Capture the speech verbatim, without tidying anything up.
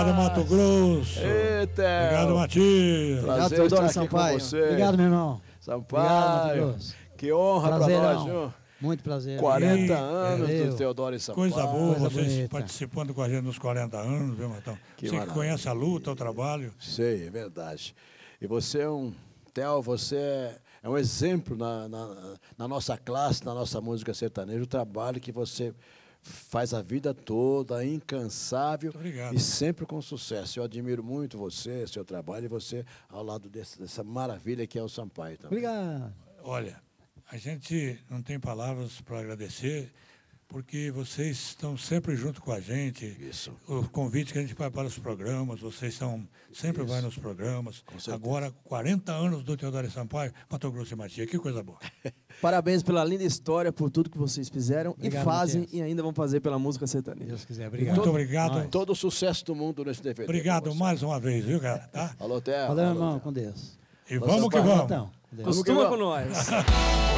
Obrigado, Mato Grosso. Eita. Obrigado, Matias. Prazer Obrigado, Teodoro estar aqui Sampaio. com você. Obrigado, meu irmão. Sampaio. Obrigado, Mato Grosso. Que honra pra Prazerão. nós, viu? Muito prazer. quarenta E, anos é, do Teodoro e Sampaio. Coisa boa, Coisa vocês bonita. participando com a gente nos quarenta anos, viu, Matão? Que Você que maravilha. conhece a luta, o trabalho. Sei, é verdade. E você é um... Theo, você é, é um exemplo na, na, na nossa classe, na nossa música sertaneja, o trabalho que você faz a vida toda, incansável. Muito obrigado. E sempre com sucesso. Eu admiro muito você, seu trabalho, e você ao lado desse, dessa maravilha que é o Sampaio também. Obrigado. Olha, a gente não tem palavras para agradecer, porque vocês estão sempre junto com a gente. Isso. O convite que a gente faz para os programas, vocês estão sempre Isso. vai nos programas. Com certeza. Agora, quarenta anos do Teodoro e Sampaio, Mato Grosso e Matias, que coisa boa. Parabéns pela linda história, por tudo que vocês fizeram Obrigado, e fazem Matias. e ainda vão fazer pela música sertaneja. Deus quiser. Obrigado. Muito obrigado. Nós. Todo o sucesso do mundo nesse D V D. Obrigado pra você. mais uma vez, viu, cara? Tá? Alô, Theo. Valeu, Alô, irmão. Theo. Com Deus. E vamos que vamos. Então, com Deus. Costuma com nós.